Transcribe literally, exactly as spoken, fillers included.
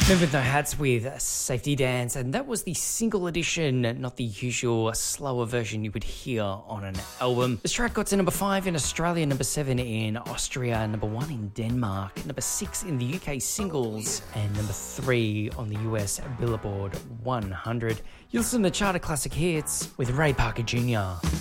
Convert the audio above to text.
Men with No Hats with Safety Dance, and that was the single edition, not the usual slower version you would hear on an album. This track got to number five in Australia, number seven in Austria, number one in Denmark, number six in the U K singles, and number three on the U S Billboard one hundred. You listen to Charter Classic Hits with Ray Parker Junior